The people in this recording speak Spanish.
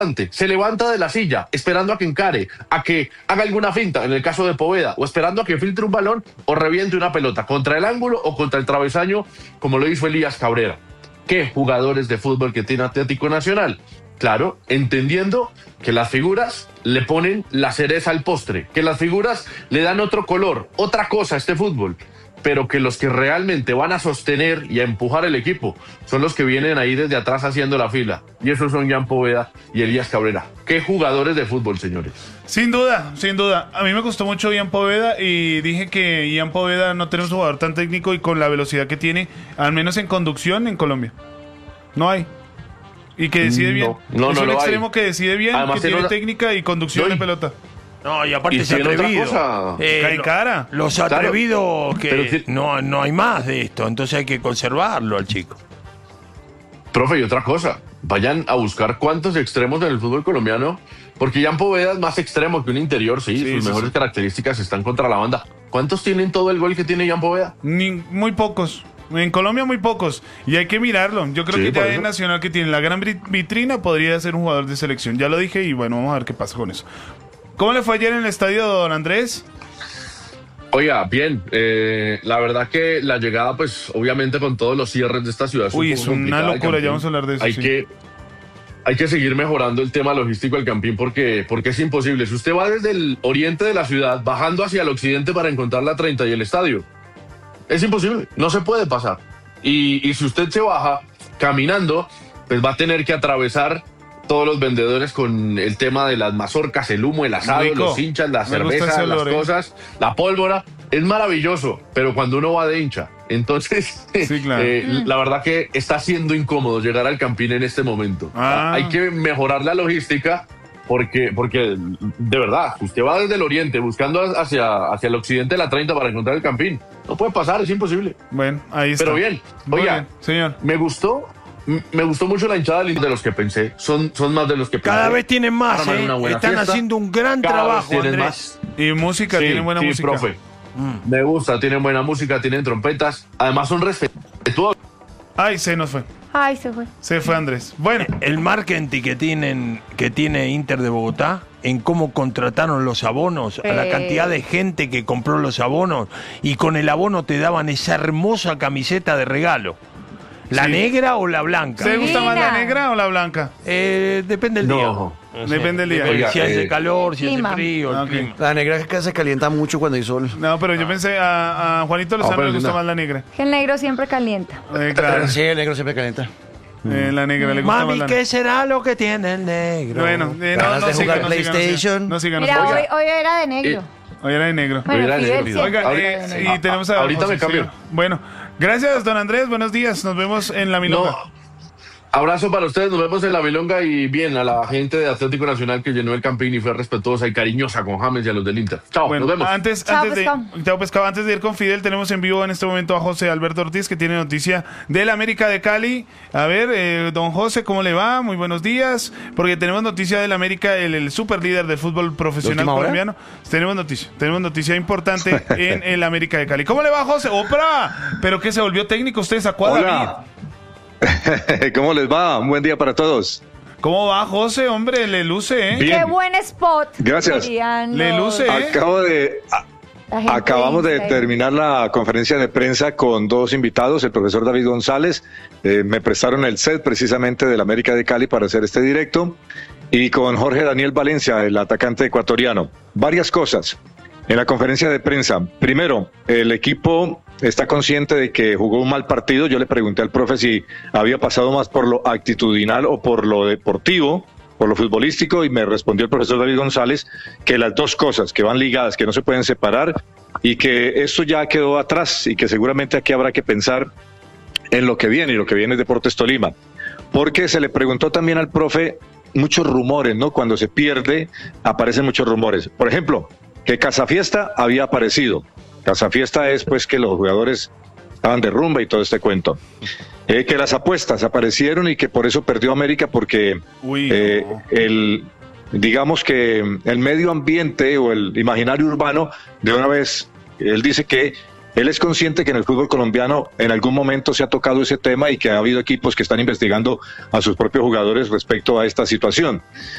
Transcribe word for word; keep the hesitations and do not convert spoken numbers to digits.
se levanta de la silla esperando a que encare, a que haga alguna finta, en el caso de Poveda, o esperando a que filtre un balón o reviente una pelota contra el ángulo o contra el travesaño, como lo hizo Elías Cabrera. ¿Qué jugadores de fútbol que tiene Atlético Nacional? Claro, entendiendo que las figuras le ponen la cereza al postre, que las figuras le dan otro color, otra cosa a este fútbol, pero que los que realmente van a sostener y a empujar el equipo son los que vienen ahí desde atrás haciendo la fila. Y esos son Ian Poveda y Elías Cabrera. ¡Qué jugadores de fútbol, señores! Sin duda, sin duda. A mí me gustó mucho Ian Poveda y dije que Ian Poveda no tiene un jugador tan técnico y con la velocidad que tiene, al menos en conducción en Colombia. No hay. Y que decide bien. No, no, es no un lo extremo hay. que decide bien, Además, que tiene una... técnica y conducción no, de pelota. No, y aparte y es atrevido. Eh, Cae lo, cara. Los atrevidos claro, que si... no, no hay más de esto, entonces hay que conservarlo al chico. Profe, y otra cosa, vayan a buscar cuántos extremos en el fútbol colombiano, porque Ian Poveda es más extremo que un interior, sí, sí sus sí, mejores sí. características están contra la banda. ¿Cuántos tienen todo el gol que tiene Ian Poveda? Ni, muy pocos. En Colombia muy pocos. Y hay que mirarlo. Yo creo sí, que ya eso. en Nacional, que tiene la gran vitrina, podría ser un jugador de selección. Ya lo dije y bueno, vamos a ver qué pasa con eso. ¿Cómo le fue ayer en el estadio, don Andrés? Oiga, bien, eh, la verdad que la llegada, pues, obviamente con todos los cierres de esta ciudad es Uy, un es poco una complicada, locura, ya vamos a hablar de eso. Hay sí. que hay que seguir mejorando el tema logístico del Campín porque, porque es imposible. Si usted va desde el oriente de la ciudad, bajando hacia el occidente para encontrar la treinta y el estadio, es imposible, no se puede pasar. Y, y si usted se baja caminando, pues va a tener que atravesar todos los vendedores con el tema de las mazorcas, el humo, el asado, Rico. los hinchas, la Me gusta cerveza, ese las olor, ¿eh? cosas, la pólvora. Es maravilloso, pero cuando uno va de hincha, entonces Sí, claro. eh, la verdad que está siendo incómodo llegar al Campín en este momento. Ah. Hay que mejorar la logística porque, porque de verdad, usted va desde el oriente buscando hacia, hacia el occidente de la treinta para encontrar el Campín. No puede pasar, es imposible. Bueno, ahí está. Pero bien, Muy oiga, bien, señor. me gustó. Me gustó mucho la hinchada de los que pensé. Son, son más de los que pensé. Cada vez tienen más, Arman ¿eh? una buena Están fiesta. haciendo un gran Cada trabajo, vez tienen Andrés. más. Y música, Sí, tienen buena sí, música. profe. Mm. Me gusta, tienen buena música, tienen trompetas. Además son respetuosos. Ay, se nos fue. Ay, se fue. Se fue Andrés. Bueno, El marketing que tienen, que tiene Inter de Bogotá, en cómo contrataron los abonos, a la Eh. cantidad de gente que compró los abonos, y con el abono te daban esa hermosa camiseta de regalo. ¿La Sí. negra o la blanca? ¿te gusta más la Divina. negra o la blanca? Eh, depende del No. día. O sea, Depende del día. depende Oiga, si hace eh, calor, si hace clima. frío, el Ah, ok. clima. La negra que se calienta mucho cuando hay sol. No, pero yo pensé a, a Juanito Lozano pero le gusta no. más la negra. Que el negro siempre calienta. Eh, claro, Sí, el negro siempre calienta. eh, la negra le gusta Mami, más la ¿qué negra. será lo que tiene el negro? Bueno, eh, no, Ganas no de siga, jugar no siga, no siga. PlayStation. No siga, no Mira, siga. hoy, hoy era de negro. Eh, Hoy era de negro. Bueno, Mira, Fidel negro. siempre Oiga, era eh, de negro. y tenemos a Ahorita José, me cambio. sí. Bueno, gracias, don Andrés. Buenos días. Nos vemos en la milonga. No. Abrazo para ustedes, nos vemos en la Milonga y bien a la gente de Atlético Nacional que llenó el Campín y fue respetuosa y cariñosa con James y a los del Inter. Chao, Bueno, nos vemos. Antes, Chao, antes, de, Pescado. chao, Pescado. Antes de ir con Fidel, tenemos en vivo en este momento a José Alberto Ortiz, que tiene noticia del América de Cali. A ver, eh, don José, ¿cómo le va? Muy buenos días. Porque tenemos noticia del América, el, el super líder del fútbol profesional ¿De última hora? colombiano. Tenemos noticia, tenemos noticia importante en el América de Cali. ¿Cómo le va, José? ¡Opra! ¿Pero que se volvió técnico? ¿Usted sacó a David? Hola. ¿Cómo les va? Un buen día para todos. ¿Cómo va, José? Hombre, le luce, ¿eh? Bien. Qué buen spot. Gracias. dirían Le los- luce, ¿eh? Acabo de, a- la gente acabamos de Instagram. terminar la conferencia de prensa con dos invitados, el profesor David González, eh, me prestaron el set precisamente del América de Cali para hacer este directo, y con Jorge Daniel Valencia, el atacante ecuatoriano. Varias cosas en la conferencia de prensa. Primero, el equipo está consciente de que jugó un mal partido. Yo le pregunté al profe si había pasado más por lo actitudinal o por lo deportivo, por lo futbolístico, y me respondió el profesor David González que las dos cosas, que van ligadas, que no se pueden separar, y que esto ya quedó atrás y que seguramente aquí habrá que pensar en lo que viene, y lo que viene es Deportes Tolima. Porque se le preguntó también al profe muchos rumores, ¿no? Cuando se pierde, aparecen muchos rumores. Por ejemplo, que Casafiesta había aparecido. Casafiesta es pues que los jugadores estaban de rumba y todo este cuento. Eh, que las apuestas aparecieron y que por eso perdió América, porque Uy, eh, no. el, digamos que el medio ambiente o el imaginario urbano, de una vez, él dice que él es consciente que en el fútbol colombiano en algún momento se ha tocado ese tema y que ha habido equipos que están investigando a sus propios jugadores respecto a esta situación.